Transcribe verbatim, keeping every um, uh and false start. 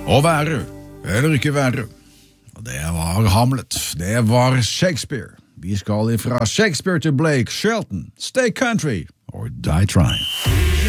Å være, eller ikke være. Det var Hamlet. Det var Shakespeare. Vi skal ifra Shakespeare til Blake Shelton. Stay country or die trying.